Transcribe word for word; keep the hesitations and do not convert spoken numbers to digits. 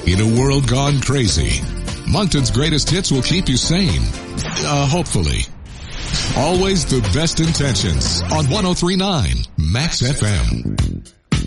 In a world gone crazy, Moncton's greatest hits will keep you sane. Uh, hopefully. Always the best intentions on one oh three point nine Max F M.